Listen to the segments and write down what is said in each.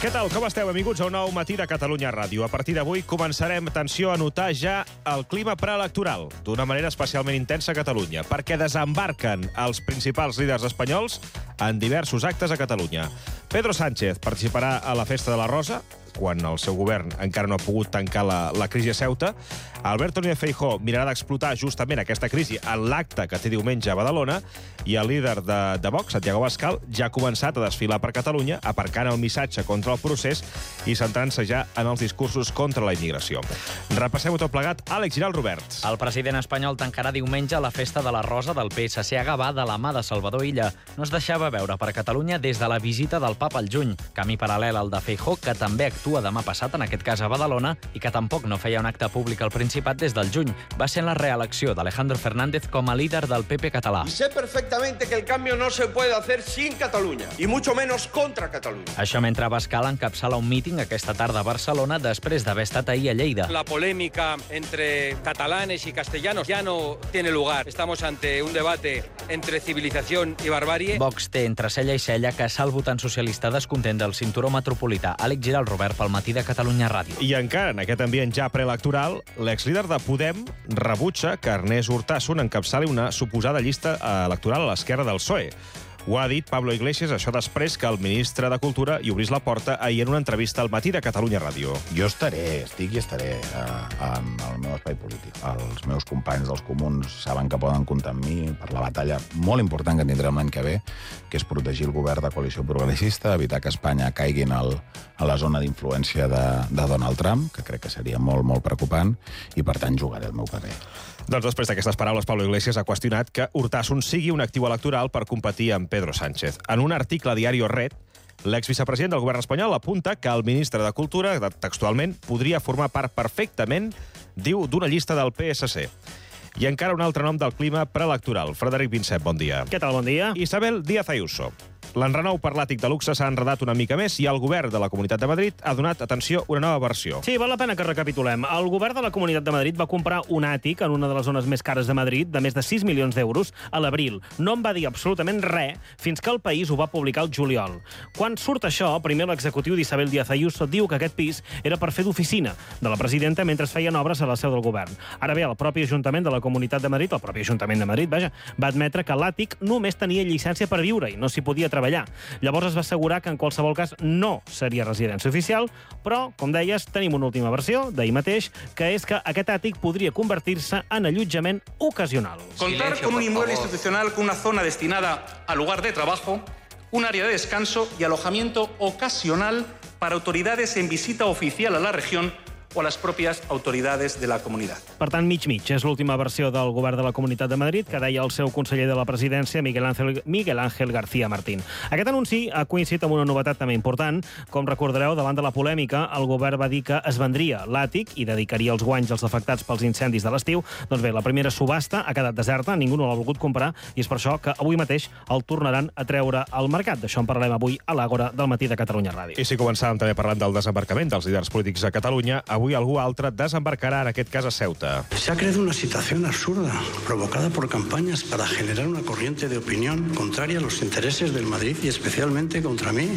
Què tal? Com esteu? Benvinguts a un nou matí de Catalunya Ràdio. A partir d'avui començarem, atenció, a notar ja el clima preelectoral d'una manera especialment intensa a Catalunya, perquè desembarquen els principals líders espanyols en diversos actes a Catalunya. Pedro Sánchez participarà a la Festa de la Rosa, quan el seu govern encara no ha pogut tancar la crisi a Ceuta. Alberto Núñez Feijóo mirarà d'explotar justament aquesta crisi en l'acte que té diumenge a Badalona, i el líder de Vox, Santiago Abascal, ja ha començat a desfilar per Catalunya, aparcant el missatge contra el procés i centrant-se ja en els discursos contra la immigració. Repassem-ho tot plegat. Àlex Giral, Robert. El president espanyol tancarà diumenge la Festa de la Rosa del PSC a Gavà de la mà de Salvador Illa. No es deixava veure per Catalunya des de la visita del papa al juny, camí paral·lel al de Feijóo, que també actua demà passat, en aquest cas a Badalona, i que tampoc no feia un acte públic al Principat des del juny. Va ser en la reelecció d'Alejandro Fernández com a líder del PP català. Y sé perfectamente que el cambio no se puede hacer sin Cataluña, y mucho menos contra Cataluña. Això mentre Abascal encapçala un míting aquesta tarda a Barcelona després d'haver estat ahir a Lleida. La polémica entre catalanes y castellanos ya no tiene lugar. Estamos ante un debate entre civilización y barbarie. Vox té entre cella i cella que el votant socialista descontent del cinturó metropolità. Àlex Giral, Robert, pel matí de Catalunya Ràdio. I encara en aquest ambient ja preelectoral, l'exlíder de Podem rebutja que Ernest Urtasun encapçali una suposada llista electoral a l'esquerra del PSOE. Ho ha dit Pablo Iglesias, això després que el ministre de Cultura hi obrís la porta ahir en una entrevista al matí de Catalunya Ràdio. Jo estic en el meu espai polític. Els meus companys dels comuns saben que poden comptar amb mi per la batalla molt important que tindrem l'any que ve, que és protegir el govern de coalició progressista, evitar que Espanya caigui a la zona d'influència de Donald Trump, que crec que seria molt, molt preocupant, i per tant jugaré el meu paper. Doncs després d'aquestes paraules, Pablo Iglesias ha qüestionat que Urtasun sigui un actiu electoral per competir amb Pedro Sánchez. En un article a Diario Red, l'exvicepresident del govern espanyol apunta que el ministre de Cultura, textualment, podria formar part perfectament, diu, d'una llista del PSC. I encara un altre nom del clima preelectoral. Frederic Vincent, bon dia. Què tal, bon dia? Isabel Díaz Ayuso. L'enrenou per l'àtic de luxe s'ha enredat una mica més i el govern de la Comunitat de Madrid ha donat, atenció, una nova versió. Sí, val la pena que recapitulem. El govern de la Comunitat de Madrid va comprar un àtic en una de les zones més cares de Madrid de més de 6 milions d'euros a l'abril. No en va dir absolutament res fins que el País ho va publicar el juliol. Quan surt això, primer l'executiu d'Isabel Díaz Ayuso diu que aquest pis era per fer d'oficina de la presidenta mentre es feien obres a la seu del govern. Ara bé, el propi Ajuntament de la Comunitat de Madrid, el propi Ajuntament de Madrid, va admetre que l'àtic només tenia llicència per viure i no s'hi podia treballar. Llavors es va assegurar que en qualsevol cas no seria residència oficial, però, com deies, tenim una última versió d'ahir mateix, que és que aquest àtic podria convertir-se en allotjament ocasional. Contar con un inmueble institucional con una zona destinada al lugar de trabajo, un área de descanso y alojamiento ocasional para autoridades en visita oficial a la región o a les pròpies autoritats de la comunitat. Per tant, mig-mig és l'última versió del govern de la Comunitat de Madrid que deia el seu conseller de la presidència, Miguel Ángel García Martín. Aquest anunci ha coincidit amb una novetat també important. Com recordareu, davant de la polèmica, el govern va dir que es vendria l'àtic i dedicaria els guanys als afectats pels incendis de l'estiu. Doncs bé, la primera subhasta ha quedat deserta, ningú no l'ha volgut comprar, i és per això que avui mateix el tornaran a treure al mercat. D'això en parlem avui a l'Àgora del matí de Catalunya Ràdio. I si començàvem també parlant del desembarcament dels líders polítics a Catalunya, avui algú altre desembarcarà, en aquest cas a Ceuta. Se ha creado una situación absurda, provocada por campañas para generar una corriente de opinión contraria a los intereses del Madrid y especialmente contra mí.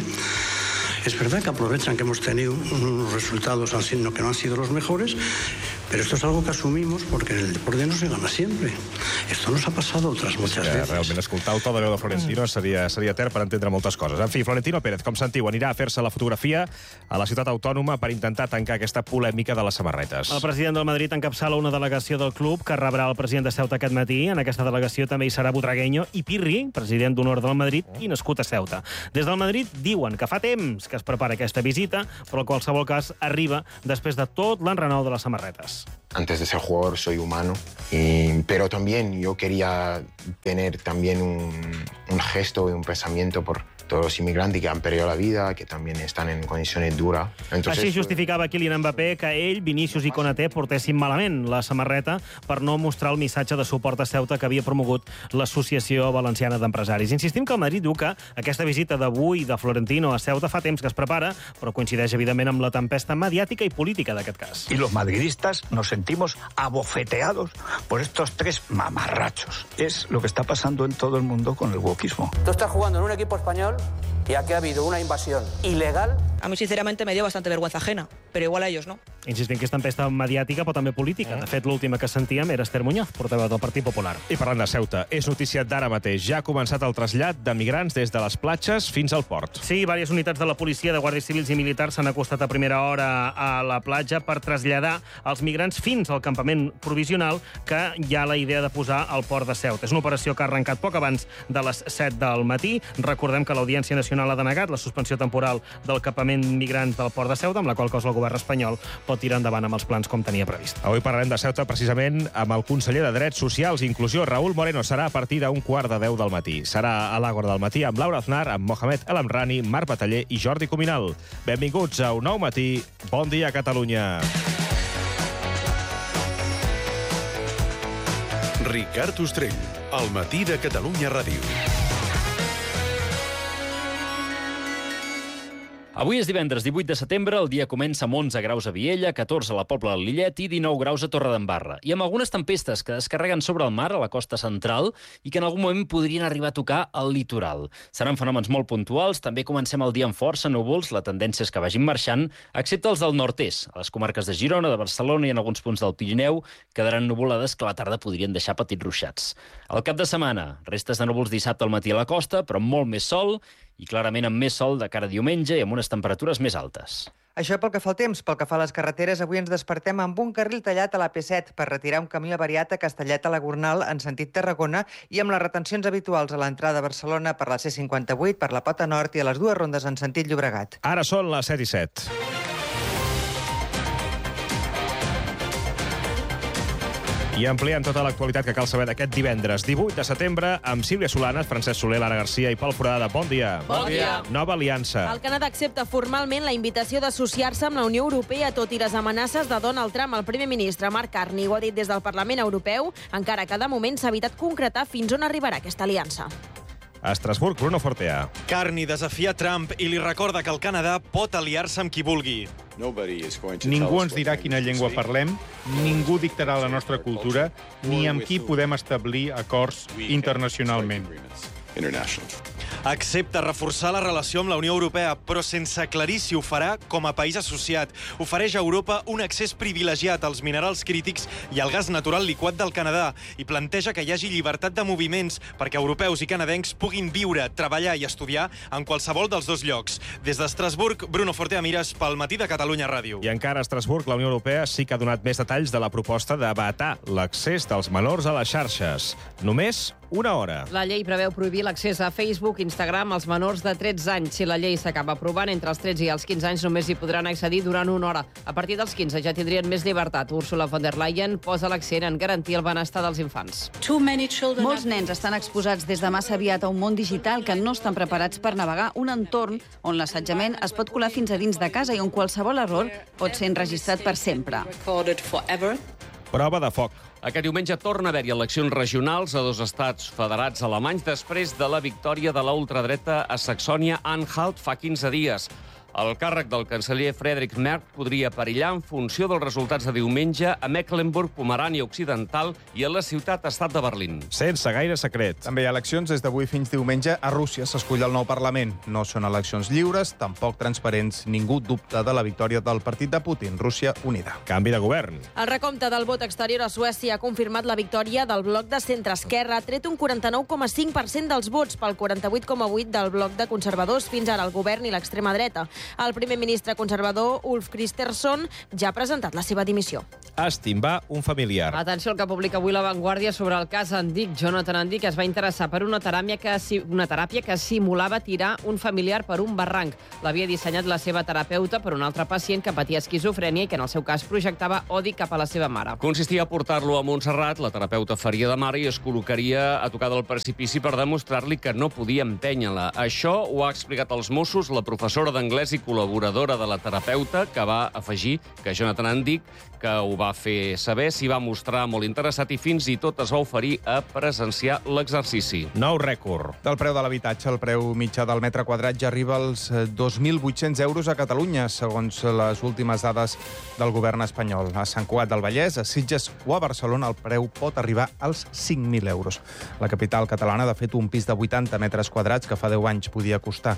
Es verdad que aprovechan que hemos tenido unos resultados que no han sido los mejores, pero esto es algo que asumimos porque en el deporte no se gana siempre. Esto nos ha pasado otras muchas veces. Realment, escoltar el to de veu de Florentino seria etern per entendre moltes coses. En fi, Florentino Pérez, com sentiu, anirà a fer-se la fotografia a la ciutat autònoma per intentar tancar aquesta polèmica de les samarretes. El president del Madrid encapçala una delegació del club que rebrà el president de Ceuta aquest matí. En aquesta delegació també hi serà Butragueño i Pirri, president d'honor del Madrid i nascut a Ceuta. Des del Madrid diuen que fa temps que es prepara aquesta visita, però en qualsevol cas arriba després de tot l'enrenou de les samarretes. Antes de ser jugador soy humano, pero también yo quería tener también un gesto y un pensamiento por todos los inmigrantes que han perdido la vida, que también están en condiciones duras. Entonces, així justificava Kylian Mbappé que ell, Vinícius i Konaté portessin malament la samarreta per no mostrar el missatge de suport a Ceuta que havia promogut l'Associació Valenciana d'Empresaris. Insistim que el Madrid diu que aquesta visita d'avui de Florentino a Ceuta fa temps que es prepara, però coincideix evidentment amb la tempesta mediàtica i política d'aquest cas. Y los madridistas nos sentimos abofeteados por estos tres mamarrachos. Es lo que está pasando en todo el mundo con el wokismo. Tú estás jugando en un equipo español control, ya que ha habido una invasión ilegal. A mí, sinceramente, me dio bastante vergüenza ajena, però igual a ells no. Insistim que és tempesta mediàtica, però també política. De fet, l'última que sentíem era Esther Muñoz, portaveu del Partit Popular. I parlant de Ceuta, és notícia d'ara mateix. Ja ha començat el trasllat de migrants des de les platges fins al port. Sí, diverses unitats de la policia, de guàrdies civils i militars s'han acostat a primera hora a la platja per traslladar els migrants fins al campament provisional que hi ha la idea de posar al port de Ceuta. És una operació que ha arrencat poc abans de les 7 del matí. Recordem que l'Audiència Nacional ha denegat la suspensió temporal del campament migrants del port de Ceuta, amb la qual cosa el govern espanyol pot tirar endavant amb els plans com tenia previst. Avui parlarem de Ceuta precisament amb el conseller de Drets Socials i Inclusió, Raúl Moreno. Serà a partir d'15:45 del matí. Serà a l'Àgora del matí amb Laura Aznar, amb Mohamed El Amrani, Marc Bataller i Jordi Cuminal. Benvinguts a Un nou matí. Bon dia, Catalunya. Ricard Ostrell, al matí de Catalunya Ràdio. Avui és divendres 18 de setembre, el dia comença amb 11 graus a Viella, 14 a la Pobla del Lillet i 19 graus a Torredembarra. I amb algunes tempestes que descarreguen sobre el mar a la costa central i que en algun moment podrien arribar a tocar el litoral. Seran fenòmens molt puntuals, també comencem el dia amb força núvols, la tendència és que vagin marxant, excepte els del nord-est. A les comarques de Girona, de Barcelona i en alguns punts del Pirineu quedaran nuvolades que a la tarda podrien deixar petits ruixats. Al cap de setmana, restes de núvols dissabte al matí a la costa, però molt més sol, i clarament amb més sol de cara a diumenge i amb unes temperatures més altes. Això pel que fa al temps. Pel que fa a les carreteres, avui ens despertem amb un carril tallat a la P7 per retirar un camí avariat a Castellet a la Gornal en sentit Tarragona i amb les retencions habituals a l'entrada a Barcelona per la C58, per la Pota Nord i a les dues rondes en sentit Llobregat. Ara són les 7:07. I ampliant tota l'actualitat que cal saber d'aquest divendres 18 de setembre amb Sílvia Solanes, Francesc Soler, Lara Garcia i Pol Foradada. Bon dia. Bon dia. Nova aliança. El Canadà accepta formalment la invitació d'associar-se amb la Unió Europea, tot i les amenaces de Donald Trump. El primer ministre Mark Carney ho ha dit des del Parlament Europeu, encara que de moment s'ha evitat concretar fins on arribarà aquesta aliança. A Estrasburg, Bruno Fortea. Carney desafia Trump i li recorda que el Canadà pot aliar-se amb qui vulgui. Ningú ens dirà quina llengua parlem, ningú dictarà la nostra cultura, ni amb qui podem establir acords internacionalment. Accepta reforçar la relació amb la Unió Europea, però sense aclarir si ho farà com a país associat. Ofereix a Europa un accés privilegiat als minerals crítics i al gas natural liquat del Canadà i planteja que hi hagi llibertat de moviments perquè europeus i canadencs puguin viure, treballar i estudiar en qualsevol dels dos llocs. Des d'Estrasburg, Bruno Fortea Mires pel matí de Catalunya Ràdio. I encara a Estrasburg, la Unió Europea sí que ha donat més detalls de la proposta de vetar l'accés dels menors a les xarxes. Només una hora. La llei preveu prohibir l'accés a Facebook i Instagram als menors de 13 anys. Si la llei s'acaba aprovant, entre els 13 i els 15 anys només hi podran accedir durant una hora. A partir dels 15 ja tindrien més llibertat. Ursula von der Leyen posa l'accent en garantir el benestar dels infants. Molts nens estan exposats des de massa aviat a un món digital que no estan preparats per navegar un entorn on l'assetjament es pot colar fins a dins de casa i on qualsevol error pot ser enregistrat per sempre. Prova de foc. Aquest diumenge torna a haver-hi eleccions regionals a dos estats federats alemanys després de la victòria de la ultradreta a Saxònia-Anhalt fa 15 dies. El càrrec del canceller Friedrich Merz podria perillar en funció dels resultats de diumenge a Mecklenburg, Pomerània Occidental i a la ciutat-estat de Berlín. Sense gaire secret. També hi ha eleccions des d'avui fins diumenge. A Rússia s'escull el nou Parlament. No són eleccions lliures, tampoc transparents. Ningú dubta de la victòria del partit de Putin, Rússia Unida. Canvi de govern. El recompte del vot exterior a Suècia ha confirmat la victòria del bloc de centre-esquerra, ha tret un 49,5% dels vots pel 48,8% del bloc de conservadors, fins ara el govern i l'extrema dreta. El primer ministre conservador, Ulf Kristersson, ja ha presentat la seva dimissió. Estimbar un familiar. Atenció al que publica avui La Vanguardia sobre el cas Andic. Jonathan Andic es va interessar per una teràpia que simulava tirar un familiar per un barranc. L'havia dissenyat la seva terapeuta per un altre pacient que patia esquizofrènia i que en el seu cas projectava odi cap a la seva mare. Consistia a portar-lo a Montserrat, la terapeuta faria de mare i es col·locaria a tocar del precipici per demostrar-li que no podia empènyer-la. Això ho ha explicat als Mossos la professora d'anglès i col·laboradora de la terapeuta, que va afegir que Jonathan Andic, que ho va fer saber, s'hi va mostrar molt interessat i fins i tot es va oferir a presenciar l'exercici. Nou rècord. Del preu de l'habitatge, el preu mitjà del metre quadrat ja arriba als 2.800 euros a Catalunya, segons les últimes dades del govern espanyol. A Sant Cugat del Vallès, a Sitges o a Barcelona, el preu pot arribar als 5.000 euros. La capital catalana, de fet, un pis de 80 metres quadrats que fa 10 anys podia costar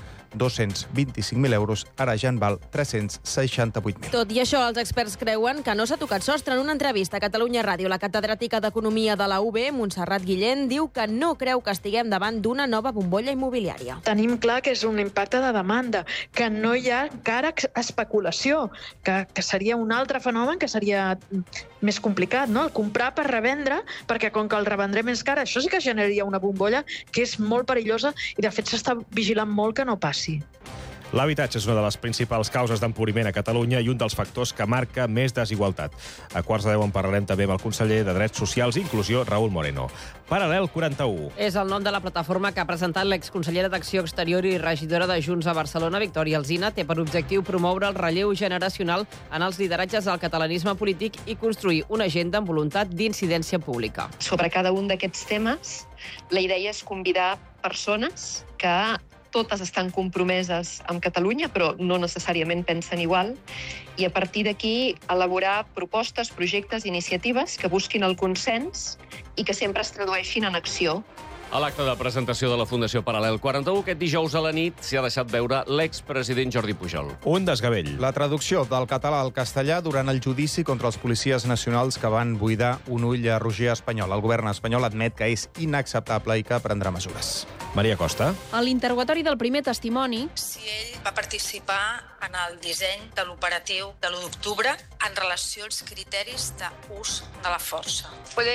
225.000 euros, ara ja en val 368.000. Tot i això, els experts creuen que no s'ha tocat sostre. En una entrevista a Catalunya Ràdio, la catedràtica d'Economia de la UB, Montserrat Guillén, diu que no creu que estiguem davant d'una nova bombolla immobiliària. Tenim clar que és un impacte de demanda, que no hi ha encara especulació, que seria un altre fenomen que seria més complicat, no? El comprar per revendre, perquè com que el revendrem més car, això sí que generaria una bombolla que és molt perillosa i, de fet, s'està vigilant molt que no passi. L'habitatge és una de les principals causes d'empobriment a Catalunya i un dels factors que marca més desigualtat. A 9:45 en parlarem també amb el conseller de Drets Socials i Inclusió, Raül Moreno. Paral·lel 41. És el nom de la plataforma que ha presentat l'exconsellera d'Acció Exterior i regidora de Junts a Barcelona, Victòria Alsina. Té per objectiu promoure el relleu generacional en els lideratges del catalanisme polític i construir una agenda amb voluntat d'incidència pública. Sobre cada un d'aquests temes, la idea és convidar persones que totes estan compromeses amb Catalunya, però no necessàriament pensen igual, i a partir d'aquí elaborar propostes, projectes, iniciatives que busquin el consens i que sempre es tradueixin en acció. A l'acte de presentació de la Fundació Paral·lel 41, aquest dijous a la nit s'hi ha deixat veure l'expresident Jordi Pujol. Un desgavell. La traducció del català al castellà durant el judici contra els policies nacionals que van buidar un ull a Roger Espanyol. El govern espanyol admet que és inacceptable i que prendrà mesures. Maria Costa. A l'interrogatori del primer testimoni, si ell va participar en el disseny de l'operatiu de l'1 d'octubre en relació als criteris d'ús de la força.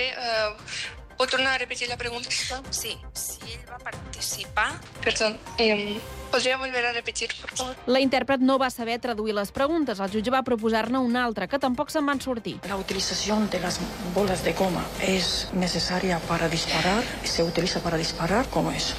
¿Puedo tornar a repetir la pregunta? Sí, si ell va participar... Perdón, ¿podría volver a repetir, por favor? La intèrpret no va saber traduir les preguntes. El jutge va proposar-ne una altra, que tampoc se'n van sortir. La utilización de las bolas de goma es necesaria para disparar, se utiliza para disparar, ¿cómo es?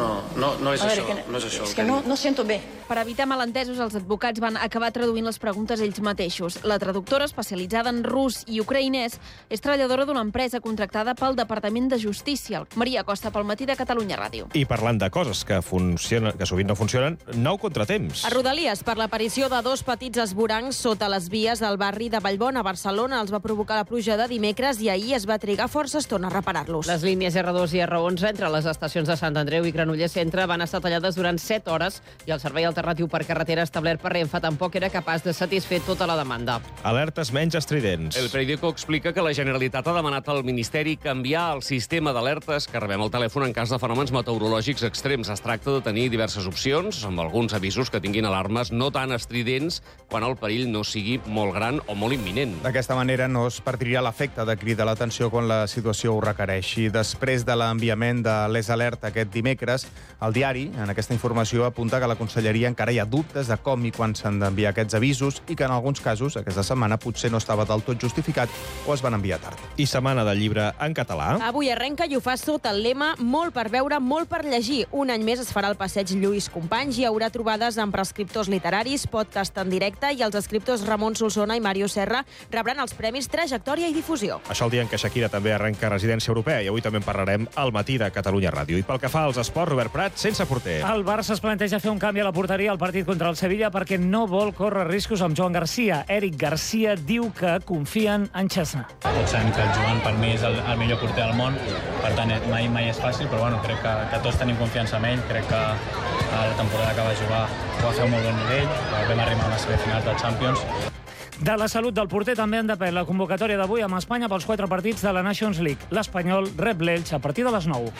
No es eso, no es eso. Es que no siento bé. Per evitar malentesos, els advocats van acabar traduint les preguntes ells mateixos. La traductora, especialitzada en rus i ucraïnès, és treballadora d'una empresa contractada pel Departament de Justícia. Maria Costa, pel Matí de Catalunya Ràdio. I parlant de coses que sovint no funcionen, nou contratemps. A Rodalies, per l'aparició de dos petits esvorancs sota les vies del barri de Vallbona, a Barcelona, els va provocar la pluja de dimecres i ahir es va trigar força estona a reparar-los. Les línies R2 i R11 entre les estacions de Sant Andreu i Granollers Centre van estar tallades durant 7 hores i el servei alternatiu per carretera establert per Renfe tampoc era capaç de satisfer tota la demanda. Alertes menys estridents. El periòdico explica que la Generalitat ha demanat al Ministeri canviar el sistema d'alertes que rebem al telèfon en cas de fenòmens meteorològics extrems. Es tracta de tenir diverses opcions, amb alguns avisos que tinguin alarmes no tan estridents quan el perill no sigui molt gran o molt imminent. D'aquesta manera no es perdria l'efecte de cridar l'atenció quan la situació ho requereixi. Després de l'enviament de l'ES Alert aquest dimecres, el diari, en aquesta informació, apunta que la Conselleria encara hi ha dubtes de com i quan s'han d'enviar aquests avisos i que en alguns casos aquesta setmana potser no estava del tot justificat o es van enviar tard. I setmana del llibre en català. Avui arrenca i ho fa sota el lema Molt per veure, molt per llegir. Un any més es farà el passeig Lluís Companys i hi haurà trobades amb prescriptors literaris, podcast en directe i els escriptors Ramon Solsona i Mario Serra rebran els premis Trajectòria i Difusió. Això el dia en què Shakira també arrenca residència europea i avui també en parlarem al Matí de Catalunya Ràdio. I pel que fa als esports, Robert Prat, sense porter. El Barça es planteja fer un canvi a la porteria al partit contra el Sevilla perquè no vol córrer riscos amb Joan Garcia. Eric Garcia diu que confien en Chesney. Tots sabem que el Joan per mi és el millor porter del món, per tant mai és fàcil, però bueno, crec que tots tenim confiança en ell, crec que la temporada que va jugar ho va fer a un molt bon nivell, vam arribar a les semifinals del Champions. De la salut del porter també en depèn la convocatòria d'avui amb Espanya pels 4 partits de la Nations League. L'Espanyol rep l'Elx a partir de les 9.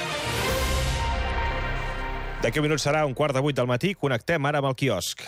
D'aquí un minut serà 7:45 del matí. Connectem ara amb el quiosc.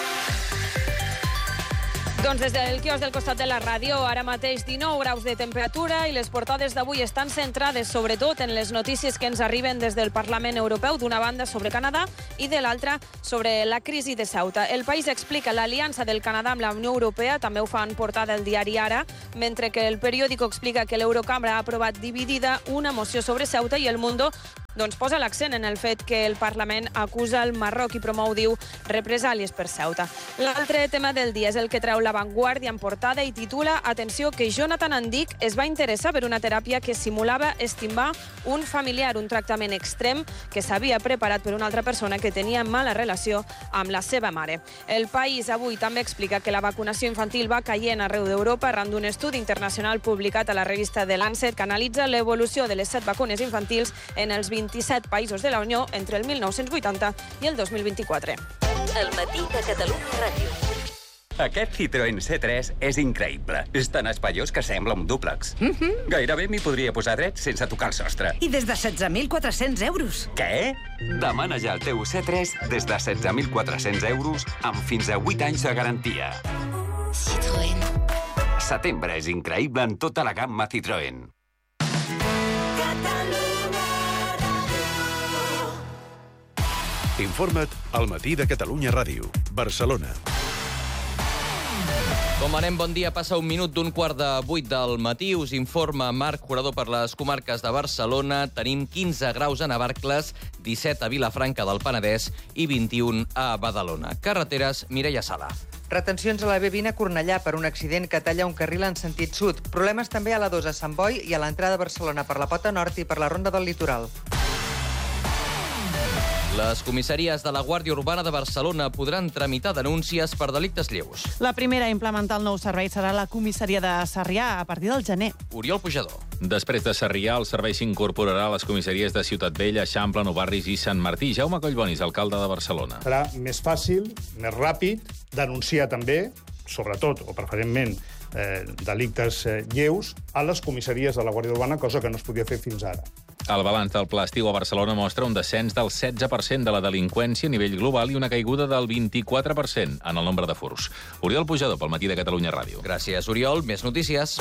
Doncs des del quiosc del costat de la ràdio, ara mateix 19 graus de temperatura i les portades d'avui estan centrades sobretot en les notícies que ens arriben des del Parlament Europeu, d'una banda sobre Canadà i de l'altra sobre la crisi de Ceuta. El País explica l'aliança del Canadà amb la Unió Europea, també ho fa en portada el diari Ara, mentre que el periòdico explica que l'Eurocambra ha aprovat dividida una moció sobre Ceuta i El Mundo doncs posa l'accent en el fet que el Parlament acusa el Marroc i promou, diu, represàlies per Ceuta. L'altre tema del dia és el que treu La Vanguardia en portada i titula «Atenció, que Jonathan Andic es va interessar per una teràpia que simulava estimbar un familiar, un tractament extrem que s'havia preparat per una altra persona que tenia mala relació amb la seva mare». El País avui també explica que la vacunació infantil va caient arreu d'Europa arran d'un estudi internacional publicat a la revista The Lancet que analitza l'evolució de les 7 vacunes infantils en els 27 països de la Unió entre el 1980 i el 2024. El matí de Catalunya Ràdio. Aquest Citroën C3 és increïble. És tan espaiós que sembla un dúplex. Gairebé m'hi podria posar dret sense tocar el sostre. I des de 16.400 euros. Què? Demana ja el teu C3 des de 16.400 euros amb fins a 8 anys de garantia. Citroën. Setembre és increïble en tota la gamma Citroën. Informa't al Matí de Catalunya Ràdio. Barcelona. Com anem, bon dia. Passa un minut d'un quart de 8 del matí. Us informa Marc Jurador per les comarques de Barcelona. Tenim 15 graus a Navarcles, 17 a Vilafranca del Penedès i 21 a Badalona. Carreteres, Mireia Sala. Retencions a la B20 a Cornellà per un accident que talla un carril en sentit sud. Problemes també a la 2 a Sant Boi i a l'entrada a Barcelona per la Pota Nord i per la Ronda del Litoral. Les comissaries de la Guàrdia Urbana de Barcelona podran tramitar denúncies per delictes lleus. La primera a implementar el nou servei serà la comissaria de Sarrià a partir del gener. Oriol Pujador. Després de Sarrià, el servei s'incorporarà a les comissaries de Ciutat Vella, Eixample, Nou Barris i Sant Martí. Jaume Collbonis, alcalde de Barcelona. Serà més fàcil, més ràpid, denunciar també, sobretot o preferentment, delictes lleus a les comissaries de la Guàrdia Urbana, cosa que no es podia fer fins ara. El balanç del Pla Estiu a Barcelona mostra un descens del 16% de la delinqüència a nivell global i una caiguda del 24% en el nombre de furts. Oriol Pujador, pel Matí de Catalunya Ràdio. Gràcies, Oriol. Més notícies.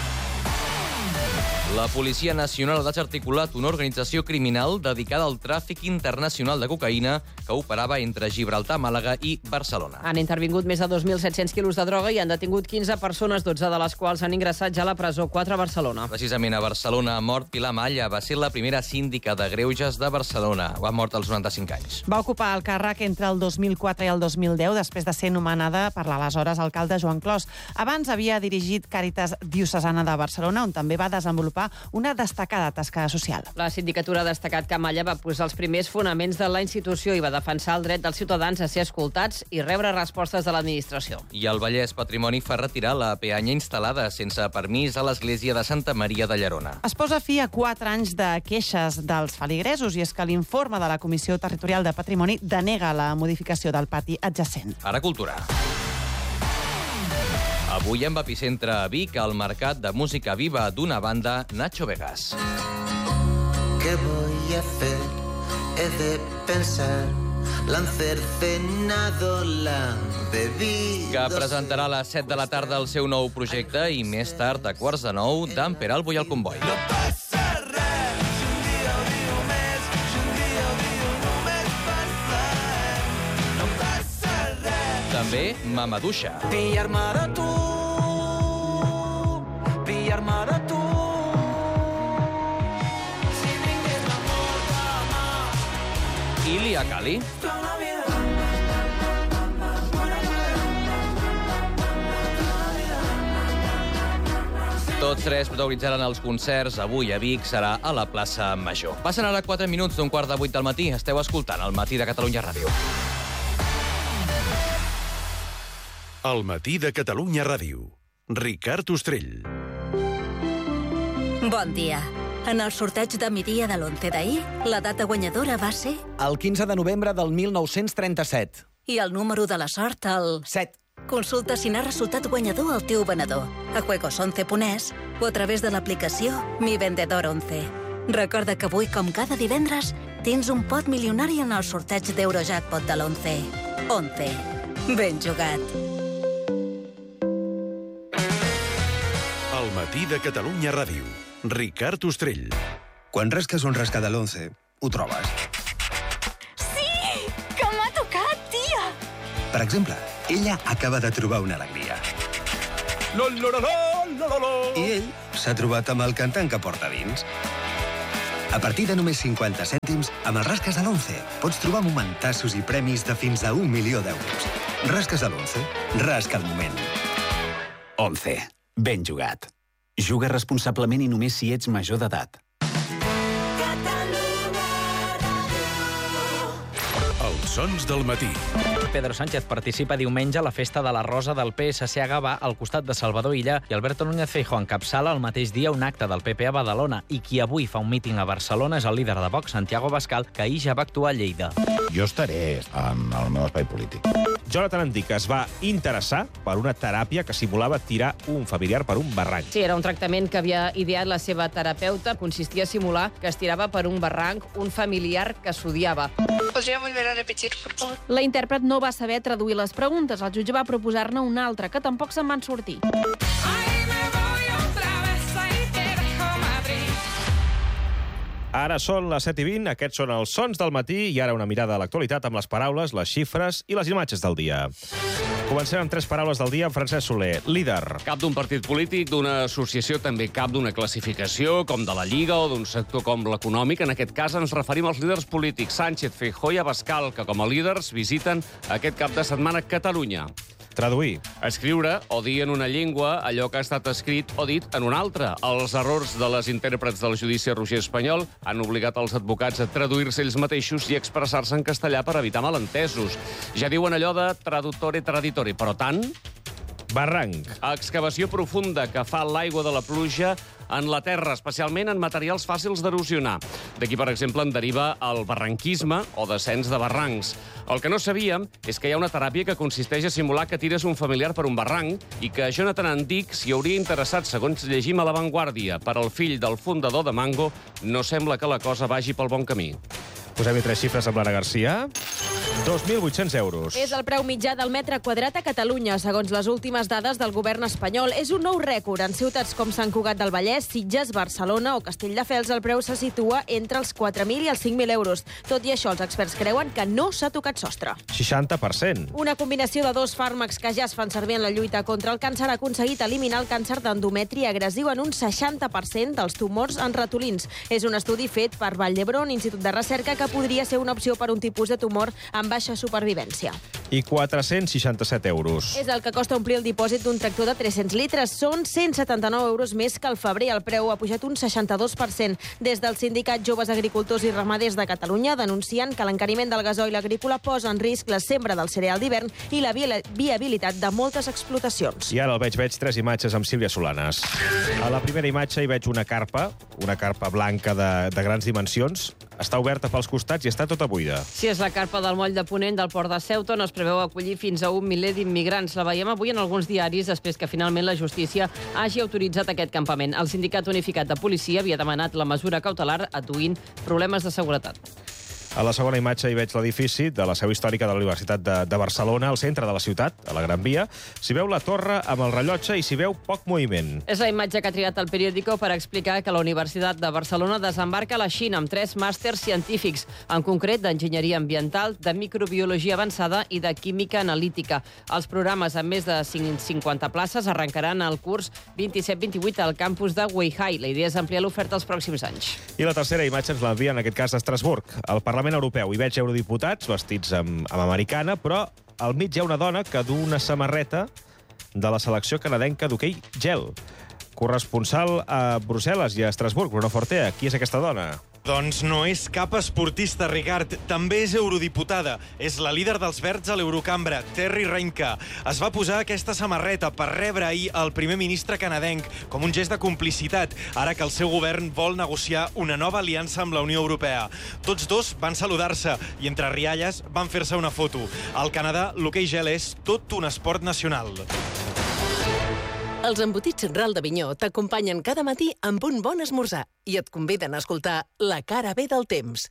La Policia Nacional ha desarticulat una organització criminal dedicada al tràfic internacional de cocaïna que operava entre Gibraltar, Màlaga i Barcelona. Han intervingut més de 2.700 quilos de droga i han detingut 15 persones, 12 de les quals han ingressat ja a la presó, 4 a Barcelona. Precisament a Barcelona ha mort Pilar Malla. Va ser la primera síndica de greuges de Barcelona. Ha mort als 95 anys. Va ocupar el càrrec entre el 2004 i el 2010, després de ser nomenada per l'aleshores alcalde Joan Clos. Abans havia dirigit Càritas Diocesana de Barcelona, on també va desenvolupar una destacada tasca social. La sindicatura ha destacat que Malla va posar els primers fonaments de la institució i va defensar el dret dels ciutadans a ser escoltats i rebre respostes de l'administració. I el Vallès Patrimoni fa retirar la peanya instal·lada sense permís a l'església de Santa Maria de Llerona. Es posa fi a 4 anys de queixes dels feligresos i és que l'informe de la Comissió Territorial de Patrimoni denega la modificació del pati adjacent. Ara cultura. Avui amb epicentre a Vic, al mercat de música viva d'una banda, Nacho Vegas. ¿Qué voy a hacer? He de pensar. L'han cercenado, l'han bebido... Que presentarà a les 7 de la tarda el seu nou projecte i més tard, a 8:45, d'en Peralbo i el Comboi. No passa res, si un dia ho diu més, si un dia ho diu només pensar. No passa res. També Mamaduixa. Pillar-me de tu, pillar-me de tu. Si vingués l'amor demà. I Lia Cali. Tots tres protagonitzaran els concerts. Avui a Vic serà a la plaça Major. Passen ara 4 minuts d'un 7:15 del matí. Esteu escoltant el Matí de Catalunya Ràdio. El Matí de Catalunya Ràdio. Ricard Ostrell. Bon dia. En el sorteig de migdia de l'11 d'ahir, la data guanyadora va ser... El 15 de novembre del 1937. I el número de la sort, el... 7. Consulta si n'ha resultat guanyador el teu venedor a juegos11.es o a través de l'aplicació Mi Vendedor 11. Recorda que avui, com cada divendres, tens un pot milionari en el sorteig d'Eurojackpot de l'11. 11. Ben jugat. El Matí de Catalunya Ràdio. Ricard Ostrell. Quan rasques un rasca de l'11, ho trobes. Sí! Que m'ha tocat, tia! Per exemple, ella acaba de trobar una alegria. I ell s'ha trobat amb el cantant que porta dins. A partir de només 50 cèntims, amb els rasques de l'11 pots trobar momentassos i premis de fins a 1 milió d'euros. Rasques de l'11. Rasca el moment. 11. Ben jugat. Juga responsablement i només si ets major d'edat. Els sons del matí. Pedro Sánchez participa diumenge a la festa de la Rosa del PSC a Gavà al costat de Salvador Illa i Alberto Núñez Feijóo encapçala el mateix dia un acte del PP a Badalona i qui avui fa un míting a Barcelona és el líder de Vox, Santiago Abascal, que ahir ja va actuar a Lleida. Jo estaré en el meu espai polític. Jonathan Endic es va interessar per una teràpia que simulava tirar un familiar per un barranc. Sí, era un tractament que havia ideat la seva terapeuta. Consistia a simular que es tirava per un barranc un familiar que s'odiava. ¿Podría volver a repetir, por favor? La intèrpret no va saber traduir les preguntes. El jutge va proposar-ne una altra, que tampoc se'n van sortir. Ara són les 7:20, aquests són els sons del matí i ara una mirada a l'actualitat amb les paraules, les xifres i les imatges del dia. Comencem amb 3 paraules del dia amb Francesc Soler. Líder. Cap d'un partit polític, d'una associació, també cap d'una classificació, com de la Lliga o d'un sector com l'econòmic. En aquest cas ens referim als líders polítics Sánchez, Feijóo i Abascal, que com a líders visiten aquest cap de setmana Catalunya. Traduir. Escriure o dir en una llengua allò que ha estat escrit o dit en una altra. Els errors de les intèrprets del judici Roger Espanyol han obligat els advocats a traduir-se ells mateixos i expressar-se en castellà per evitar malentesos. Ja diuen allò de traduttore traditore, però tant... Barranc. Excavació profunda que fa l'aigua de la pluja en la terra, especialment en materials fàcils d'erosionar. D'aquí, per exemple, en deriva el barranquisme o descens de barrancs. El que no sabíem és que hi ha una teràpia que consisteix a simular que tires un familiar per un barranc i que Jonathan Endic s'hi hauria interessat, segons llegim a La Vanguardia. Per al fill del fundador de Mango, no sembla que la cosa vagi pel bon camí. Posem-hi 3 xifres amb l'Anna Garcia. 2.800 euros. És el preu mitjà del metre quadrat a Catalunya, segons les últimes dades del govern espanyol. És un nou rècord. En ciutats com Sant Cugat del Vallès, Sitges, Barcelona o Castelldefels, el preu se situa entre els 4.000 i els 5.000 euros. Tot i això, els experts creuen que no s'ha tocat sostre. 60%. Una combinació de 2 fàrmacs que ja es fan servir en la lluita contra el càncer ha aconseguit eliminar el càncer d'endometri agressiu en un 60% dels tumors en ratolins. És un estudi fet per Vall d'Hebron, Institut de Recerca, que podria ser una opció per un tipus de tumor amb baixa supervivència. I 467 euros. És el que costa omplir el dipòsit d'un tractor de 300 litres. Són 179 euros més que al febrer. El preu ha pujat un 62%. Des del Sindicat Joves Agricultors i Ramaders de Catalunya denuncien que l'encariment del gasoil agrícola posa en risc la sembra del cereal d'hivern i la viabilitat de moltes explotacions. I ara el veig 3 imatges amb Sílvia Solanes. A la primera imatge hi veig una carpa blanca de grans dimensions. Està oberta pels costats i està tota buida. Sí, és la carpa del moll de Ponent del Port de Ceuta, on es preveu acollir fins a 1 miler d'immigrants. La veiem avui en alguns diaris després que finalment la justícia hagi autoritzat aquest campament. El Sindicat Unificat de Policia havia demanat la mesura cautelar adduint problemes de seguretat. A la segona imatge hi veig l'edifici de la seu històrica de la Universitat de Barcelona, al centre de la ciutat, a la Gran Via. S'hi veu la torre amb el rellotge i s'hi veu poc moviment. És la imatge que ha triat el periòdico per explicar que la Universitat de Barcelona desembarca a la Xina amb 3 màsters científics, en concret d'enginyeria ambiental, de microbiologia avançada i de química analítica. Els programes amb més de 50 places arrencaran el curs 27-28 al campus de Weihai. La idea és ampliar l'oferta els pròxims anys. I la tercera imatge ens l'envia, en aquest cas, d'Estrasburg. Al Parlament Europeu hi veig eurodiputats vestits amb americana, però al mig hi ha una dona que du una samarreta de la selecció canadenca d'hoquei gel. Corresponsal a Brussel·les i a Estrasburg, Bruno Fortea. Qui és aquesta dona? Doncs no és cap esportista, Ricard. També és eurodiputada. És la líder dels Verds a l'Eurocambra, Terry Reintke. Es va posar aquesta samarreta per rebre ahir el primer ministre canadenc com un gest de complicitat, ara que el seu govern vol negociar una nova aliança amb la Unió Europea. Tots dos van saludar-se i entre rialles van fer-se una foto. Al Canadà, l'hoquei gel és tot un esport nacional. Els embotits Ral d'Avinyó t'acompanyen cada matí amb un bon esmorzar i et conviden a escoltar La cara B del temps.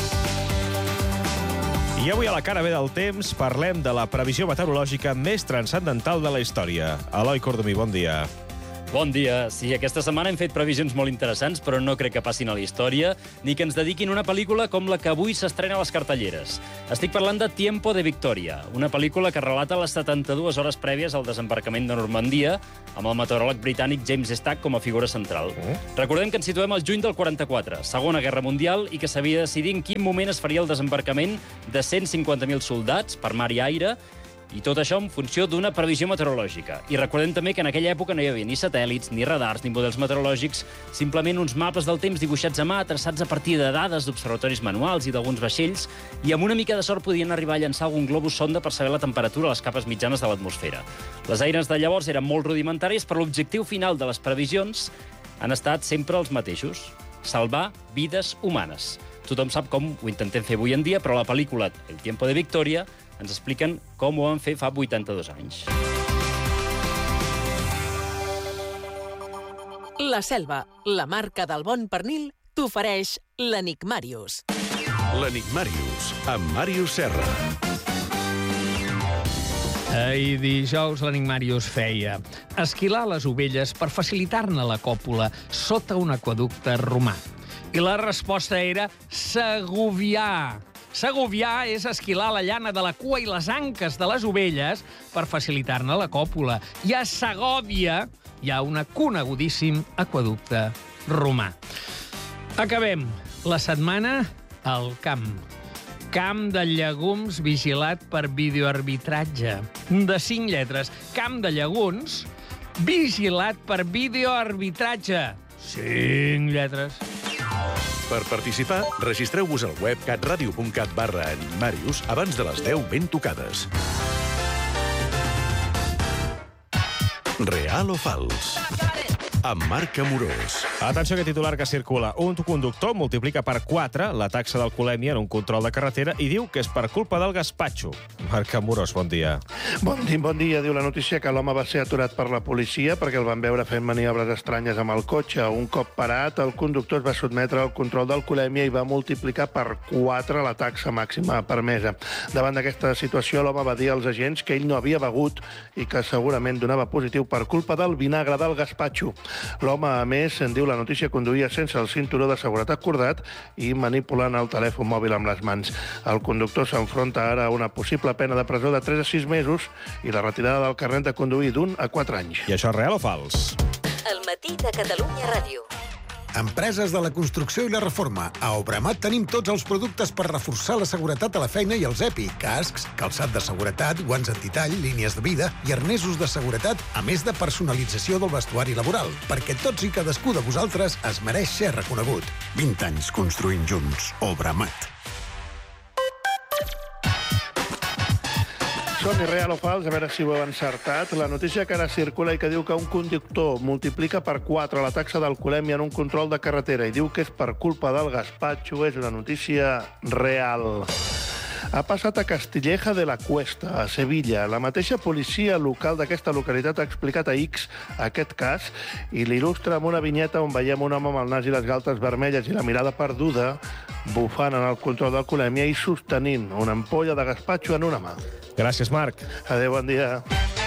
I avui a La cara B del temps parlem de la previsió meteorològica més transcendental de la història. Eloi Cordomí, bon dia. Bon dia. Sí, aquesta setmana hem fet previsions molt interessants, però no crec que passin a la història, ni que ens dediquin una pel·lícula com la que avui s'estrena a les cartelleres. Estic parlant de Tiempo de Victoria, una pel·lícula que relata les 72 hores prèvies al desembarcament de Normandia, amb el meteoròleg britànic James Stack com a figura central. Recordem que ens situem al juny del 44, Segona Guerra Mundial, i que s'havia de decidir en quin moment es faria el desembarcament de 150.000 soldats per mar i aire, i tot això en funció d'una previsió meteorològica. I recordem també que en aquella època no hi havia ni satèl·lits, ni radars, ni models meteorològics, simplement uns mapes del temps dibuixats a mà, traçats a partir de dades d'observatoris manuals i d'alguns vaixells, i amb una mica de sort podien arribar a llançar algun globus sonda per saber la temperatura a les capes mitjanes de l'atmosfera. Les eines de llavors eren molt rudimentaris, però l'objectiu final de les previsions han estat sempre els mateixos: salvar vides humanes. Tothom sap com ho intentem fer avui en dia, però la pel·lícula El Tiempo de Victoria ens expliquen com ho van fer fa 82 anys. La Selva, la marca del bon pernil, t'ofereix l'Enigmàrius. L'Enigmàrius, amb Màrius Serra. Ahir dijous l'Enigmàrius feia esquilar les ovelles per facilitar-ne la còpula sota un aqüeducte romà. I la resposta era segoviar. Segoviar és esquilar la llana de la cua i les anques de les ovelles per facilitar-ne la còpula. I a Segòvia hi ha un conegudíssim aqüeducte romà. Acabem la setmana al camp. Camp de llegums vigilat per videoarbitratge. De 5 lletres. Camp de llegums vigilat per videoarbitratge. 5 lletres. Per participar, registreu-vos al web catradio.cat/enigmàrius abans de les 10 ben tocades. Real o fals? Amb Marc Amorós. Atenció a aquest titular que circula. Un conductor multiplica per 4 la taxa d'alcoholèmia en un control de carretera i diu que és per culpa del gaspatxo. Marc Amorós, bon dia. Bon dia. Diu la notícia que l'home va ser aturat per la policia perquè el van veure fent maniobres estranyes amb el cotxe. Un cop parat, el conductor es va sotmetre al control d'alcoholèmia i va multiplicar per 4 la taxa màxima permesa. Davant d'aquesta situació, l'home va dir als agents que ell no havia begut i que segurament donava positiu per culpa del vinagre del gaspatxo. L'home, a més, en diu la notícia, conduïa sense el cinturó de seguretat cordat i manipulant el telèfon mòbil amb les mans. El conductor s'enfronta ara a una possible pena de presó de 3 a 6 mesos i la retirada del carnet de conduir d'1 a 4 anys. I això és real o fals? El matí de Catalunya Ràdio. Empreses de la construcció i la reforma. A Obramat tenim tots els productes per reforçar la seguretat a la feina i els EPI, cascs, calçat de seguretat, guants antitall, línies de vida i arnesos de seguretat, a més de personalització del vestuari laboral, perquè tots i cadascú de vosaltres es mereix ser reconegut. 20 anys construint junts. Obramat. Són real o fals, a veure si ho heu encertat. La notícia que ara circula i que diu que un conductor multiplica per 4 la taxa d'alcoholèmia en un control de carretera i diu que és per culpa del gaspatxo és una notícia real. Ha passat a Castilleja de la Cuesta, a Sevilla. La mateixa policia local d'aquesta localitat ha explicat a X aquest cas i l'il·lustra amb una vinyeta on veiem un home amb el nas i les galtes vermelles i la mirada perduda, bufant en el control d'alcoholèmia i sostenint una ampolla de gaspatxo en una mà. Gràcies, Marc. Adéu, bon dia.